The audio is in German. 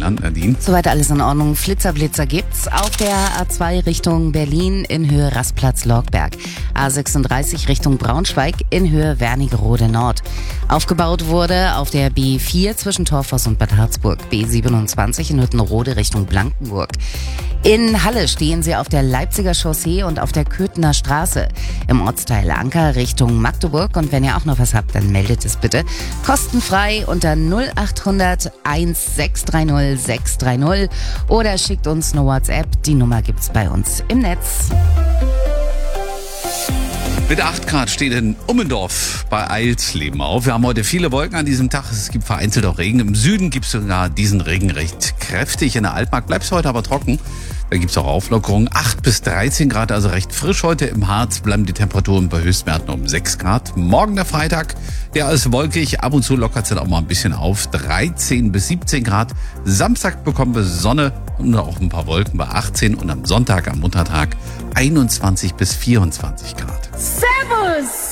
Rheinland, Nadine? Soweit alles in Ordnung. Flitzer gibt's auf der A2 Richtung Berlin in Höhe Rastplatz-Lorgberg. A36 Richtung Braunschweig in Höhe Wernigerode Nord. Aufgebaut wurde auf der B4 zwischen Torfoss und Bad Harzburg. B27 in Hüttenrode Richtung Blankenburg. In Halle stehen sie auf der Leipziger Chaussee und auf der Köthener Straße. Im Ortsteil Anker Richtung Magdeburg. Und wenn ihr auch noch was habt, dann meldet es bitte kostenfrei unter 0800 1630 630 oder schickt uns eine WhatsApp. Die Nummer gibt's bei uns im Netz. Mit 8 Grad steht in Ummendorf bei Eilsleben auf. Wir haben heute viele Wolken an diesem Tag. Es gibt vereinzelt auch Regen. Im Süden gibt es sogar diesen Regen recht kräftig. In der Altmark bleibt es heute aber trocken. Da gibt es auch Auflockerungen. 8 bis 13 Grad, also recht frisch heute. Im Harz bleiben die Temperaturen bei Höchstwerten um 6 Grad. Morgen der Freitag, der ist wolkig. Ab und zu lockert es dann auch mal ein bisschen auf. 13 bis 17 Grad. Samstag bekommen wir Sonne und auch ein paar Wolken bei 18. Und am Sonntag, am Muttertag, 21 bis 24 Grad. Servus!